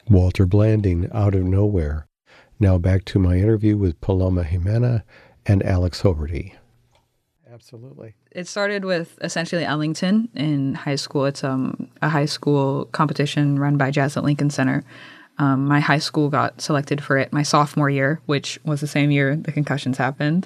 Walter Blanding, Out of Nowhere. Now back to my interview with Paloma Jimena and Alex Hoberty. Absolutely. It started with essentially Ellington in high school. It's a high school competition run by Jazz at Lincoln Center. My high school got selected for it my sophomore year, which was the same year the concussions happened.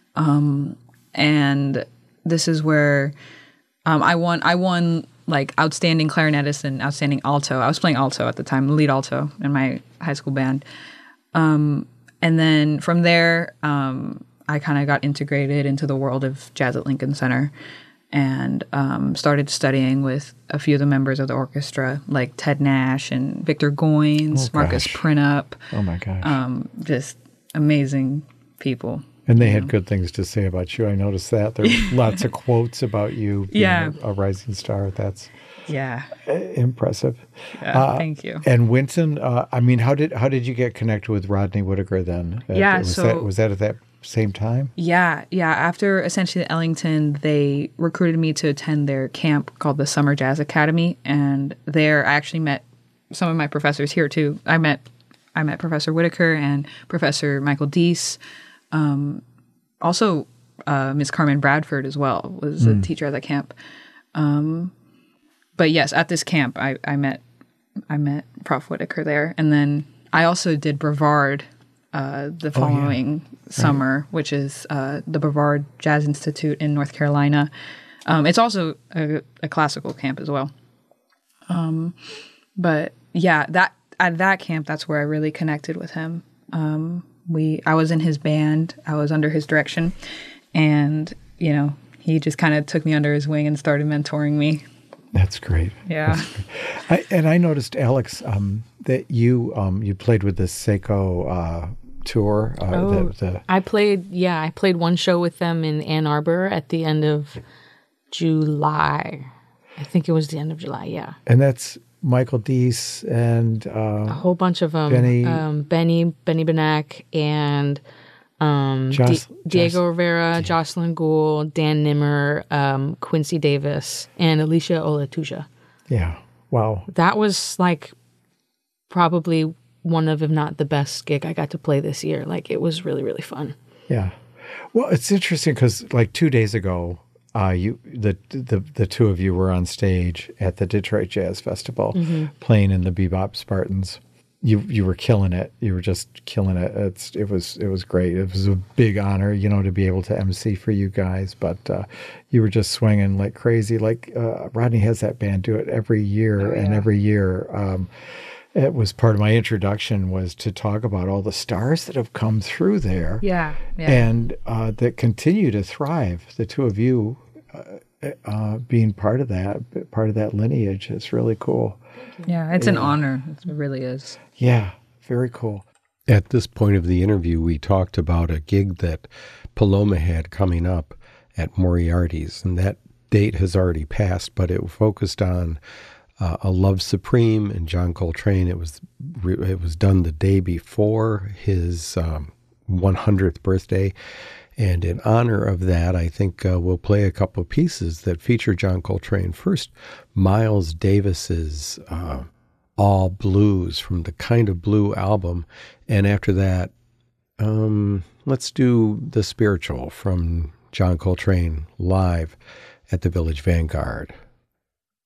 And this is where I won like outstanding clarinetist and outstanding alto. I was playing alto at the time, lead alto in my high school band. And then from there, I kind of got integrated into the world of Jazz at Lincoln Center and started studying with a few of the members of the orchestra, like Ted Nash and Victor Goines, Marcus Printup. Oh, my gosh. Just amazing people. And they had good things to say about you. I noticed that. There were lots of quotes about you being a rising star. That's impressive. Thank you. And Winton, I mean, how did you get connected with Rodney Whitaker then? Was that at that same time? Yeah. After essentially Ellington, they recruited me to attend their camp called the Summer Jazz Academy, and there I actually met some of my professors here too. I met Professor Whitaker and Professor Michael Deese. Also, Miss Carmen Bradford as well was a teacher at that camp. But yes, at this camp, I met Prof. Whitaker there, and then I also did Brevard the following summer, which is the Brevard Jazz Institute in North Carolina. It's also a classical camp as well. But yeah, at that camp, that's where I really connected with him. I was in his band. I was under his direction, and he just kind of took me under his wing and started mentoring me. That's great. Yeah. I noticed, Alex, that you played with the Seiko tour. I played one show with them in Ann Arbor at the end of July. I think it was the end of July. Yeah. And that's Michael Deese and a whole bunch of them. Benny Benak and Diego Rivera, Jocelyn Gould, Dan Nimmer, Quincy Davis, and Alicia Olatuja. Yeah. Wow. That was like probably one of, if not the best gig I got to play this year. Like, it was really, really fun. Yeah. Well, it's interesting because like 2 days ago, the two of you were on stage at the Detroit Jazz Festival playing in the Bebop Spartans. You were killing it. You were just killing it. It was great. It was a big honor, to be able to MC for you guys. But you were just swinging like crazy. Like Rodney has that band do it every year, and every year. It was part of my introduction was to talk about all the stars that have come through there, and that continue to thrive. The two of you being part of that lineage is really cool. Yeah, it's an honor. It really is. Yeah, very cool. At this point of the interview, we talked about a gig that Paloma had coming up at Moriarty's, and that date has already passed, but it focused on A Love Supreme and John Coltrane. It was done the day before his 100th birthday. And in honor of that, I think we'll play a couple of pieces that feature John Coltrane. First, Miles Davis's All Blues from the Kind of Blue album. And after that, let's do The Spiritual from John Coltrane live at the Village Vanguard.